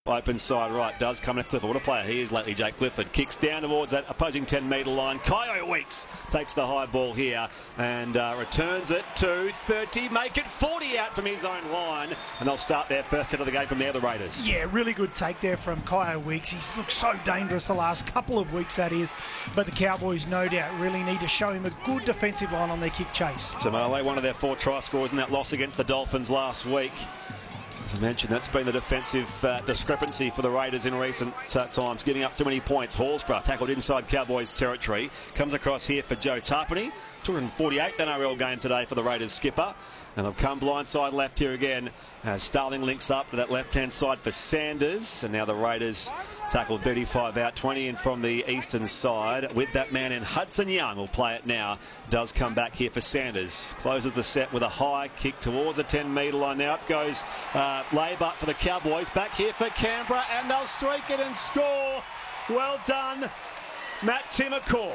Open side right, does come to Clifford. What a player he is lately, Jake Clifford. Kicks down towards that opposing 10-metre line. Kyo Weeks takes the high ball here and returns it to 30. Make it 40 out from his own line. And they'll start their first set of the game from there, the Raiders. Yeah, really good take there from Kyo Weeks. He's looked so dangerous the last couple of weeks, that is. But the Cowboys, no doubt, really need to show him a good defensive line on their kick chase. Tamale, one of their 4 try scorers in that loss against the Dolphins last week. As I mentioned, that's been the defensive discrepancy for the Raiders in recent times, giving up too many points. Horsburgh tackled inside Cowboys territory. Comes across here for Joe Tarpany. 248th NRL game today for the Raiders skipper. And they'll come blindside left here again. Starling links up to that left-hand side for Sanders. And now the Raiders tackle 35 out, 20 in from the eastern side. With that man in, Hudson Young will play it now. Does come back here for Sanders. Closes the set with a high kick towards the 10-metre line. Now up goes Laybutt for the Cowboys. Back here for Canberra, and they'll streak it and score. Well done, Matt Timokor.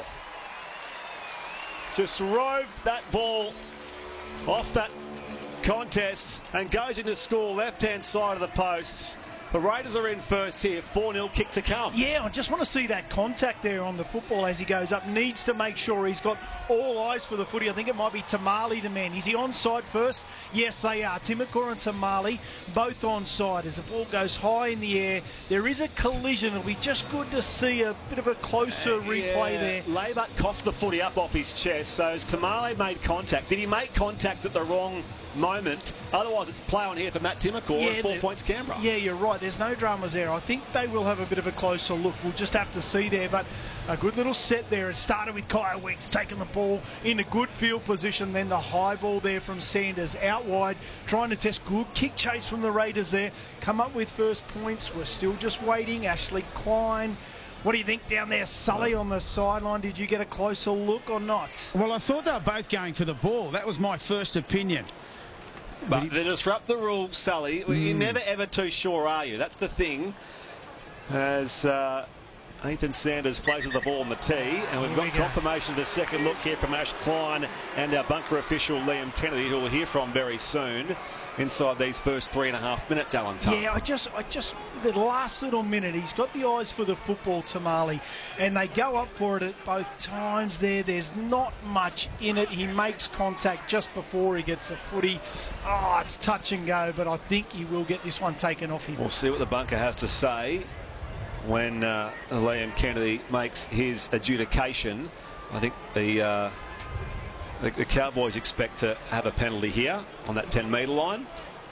Just roved that ball off that contest and goes into score, left-hand side of the posts. The Raiders are in first here, 4-0 kick to come. Yeah, I just want to see that contact there on the football as he goes up. Needs to make sure he's got all eyes for the footy. I think it might be Tamale, the man. Is he onside first? Yes, they are. Timokor and Tamale both onside as the ball goes high in the air. There is a collision. It'll be just good to see a bit of a closer replay there. Laybutt coughed the footy up off his chest, so Tamale made contact. Did he make contact at the wrong moment? Otherwise, it's play on here for Matt Timokor and 4 points Canberra. Yeah, you're right. There's no dramas there. I think they will have a bit of a closer look. We'll just have to see there. But a good little set there. It started with Kyo Weeks taking the ball in a good field position. Then the high ball there from Sanders out wide, trying to test. Good kick chase from the Raiders there. Come up with first points. We're still just waiting. Ashley Klein. What do you think down there, Sully, on the sideline? Did you get a closer look or not? Well, I thought they were both going for the ball. That was my first opinion. But the disrupt the rule, Sully, you're never ever too sure, are you? That's the thing. As Ethan Sanders places the ball on the tee, and we've got confirmation of the second look here from Ash Klein and our bunker official Liam Kennedy, who we'll hear from very soon. Inside these first 3.5 minutes, Alan Tuck. Yeah, I just the last little minute, he's got the eyes for the football, Tamale, and they go up for it at both times there. There's not much in it. He makes contact just before he gets the footy. Oh, it's touch and go, but I think he will get this one taken off him. We'll see what the bunker has to say when Liam Kennedy makes his adjudication. I think the Cowboys expect to have a penalty here on that 10-metre line.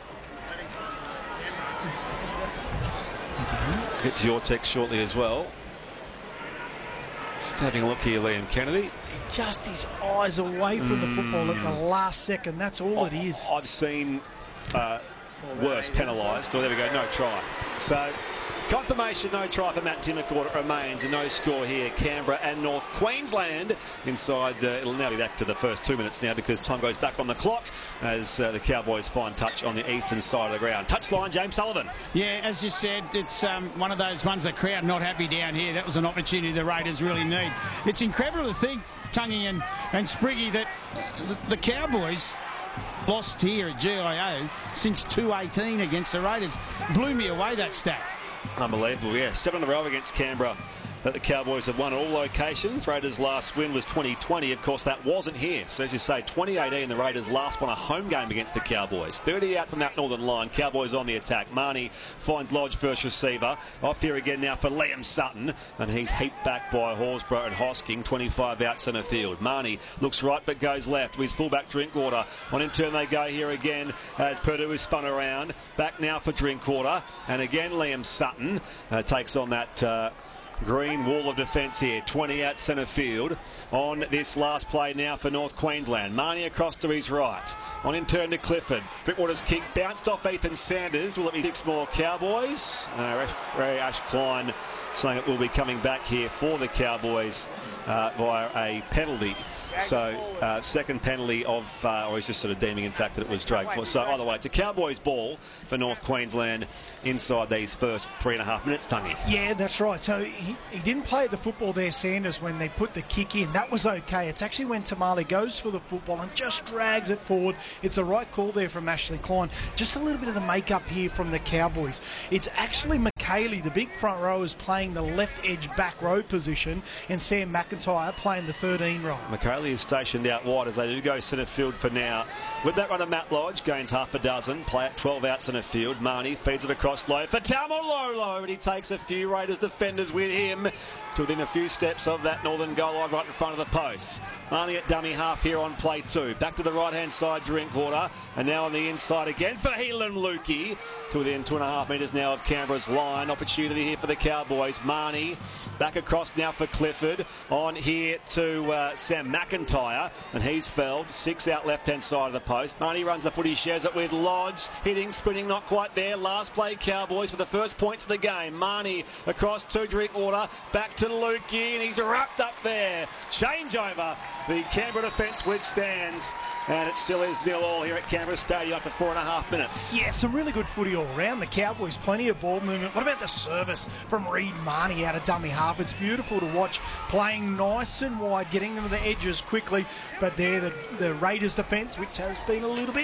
Get to your text shortly as well. Just having a look here, Liam Kennedy. Just his eyes away from the football at the last second. That's all it is. I've seen worse penalised. Oh, there we go, no try. So, confirmation, no try for Matt Timokor. It remains a no score here. Canberra and North Queensland inside. It'll now be back to the first 2 minutes now because time goes back on the clock as the Cowboys find touch on the eastern side of the ground. Touchline, James Sullivan. Yeah, as you said, it's one of those ones, the crowd not happy down here. That was an opportunity the Raiders really need. It's incredible to think, Tungy and Spriggy, that the Cowboys lost here at GIO since 2018 against the Raiders. Blew me away, that stat. Unbelievable, yeah. 7 in a row against Canberra that the Cowboys have won at all locations. Raiders' last win was 2020. Of course, that wasn't here. So, as you say, 2018, the Raiders last won a home game against the Cowboys. 30 out from that northern line. Cowboys on the attack. Marnie finds Lodge, first receiver. Off here again now for Liam Sutton. And he's heaped back by Horsburgh and Hosking. 25 out centre field. Marnie looks right but goes left. With his fullback Drinkwater. On in turn they go here again as Purdue is spun around. Back now for Drinkwater. And again, Liam Sutton takes on that green wall of defence here. 20 out centre field on this last play now for North Queensland. Marnie across to his right. On in turn to Clifford. Drinkwater's kick bounced off Ethan Sanders. Will it be 6 more Cowboys? Ray Ash Klein saying it will be coming back here for the Cowboys via a penalty. So second penalty of, or he's just sort of deeming in fact that it was dragged for. So either way, it's a Cowboys ball for North Queensland inside these first 3.5 minutes, Tungy. Yeah, that's right. So he didn't play the football there, Sanders, when they put the kick in. That was okay. It's actually when Tamale goes for the football and just drags it forward. It's the right call there from Ashley Klein. Just a little bit of the make-up here from the Cowboys. It's actually McHaley, the big front row, is playing the left edge back row position, and Sam McIntyre playing the 13 role. McHaley is stationed out wide as they do go centre field for now. With that runner, Matt Lodge gains half a dozen. Play at 12 out centre field. Marnie feeds it across low for Taumalolo, and he takes a few Raiders defenders with him to within a few steps of that northern goal line right in front of the post. Marnie at dummy half here on play 2. Back to the right-hand side, Drinkwater, and now on the inside again for Helan Lukey to within 2.5 metres now of Canberra's line. Opportunity here for the Cowboys. Marnie back across now for Clifford. On here to Sam McIntyre, and he's felled. 6 out left-hand side of the post. Marnie runs the footy, shares it with Lodge. Hitting, sprinting, not quite there. Last play, Cowboys for the first points of the game. Marnie across to Drinkwater. Back to Lukey, and he's wrapped up there. Changeover. The Canberra defence withstands, and it still is 0-0 here at Canberra Stadium after 4.5 minutes. Yeah, some really good footy all around. The Cowboys, plenty of ball movement. What about the service from Reid Marnie out of dummy half? It's beautiful to watch, playing nice and wide, getting them to the edges quickly. But there, the Raiders defence, which has been a little bit